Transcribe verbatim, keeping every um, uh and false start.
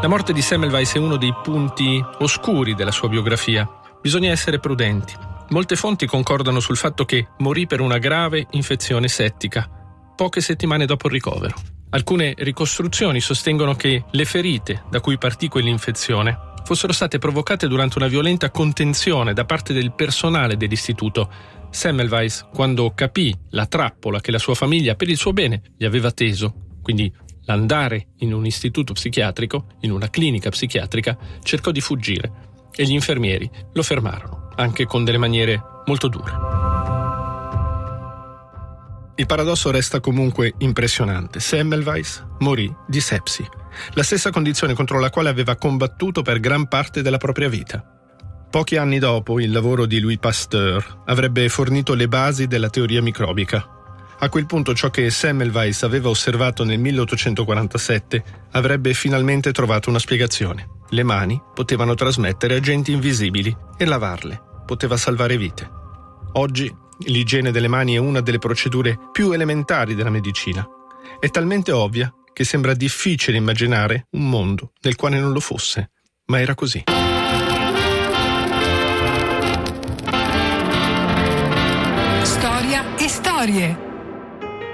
La morte di Semmelweis è uno dei punti oscuri della sua biografia. Bisogna essere prudenti. Molte fonti concordano sul fatto che morì per una grave infezione settica, poche settimane dopo il ricovero. Alcune ricostruzioni sostengono che le ferite da cui partì quell'infezione fossero state provocate durante una violenta contenzione da parte del personale dell'istituto. Semmelweis, quando capì la trappola che la sua famiglia, per il suo bene, gli aveva teso, quindi l'andare in un istituto psichiatrico, in una clinica psichiatrica, cercò di fuggire e gli infermieri lo fermarono, anche con delle maniere molto dure. Il paradosso resta comunque impressionante. Semmelweis morì di sepsi, la stessa condizione contro la quale aveva combattuto per gran parte della propria vita. Pochi anni dopo, il lavoro di Louis Pasteur avrebbe fornito le basi della teoria microbica. A quel punto ciò che Semmelweis aveva osservato nel milleottocentoquarantasette avrebbe finalmente trovato una spiegazione. Le mani potevano trasmettere agenti invisibili e lavarle poteva salvare vite. Oggi l'igiene delle mani è una delle procedure più elementari della medicina. È talmente ovvia che sembra difficile immaginare un mondo nel quale non lo fosse, ma era così. Storia e storie.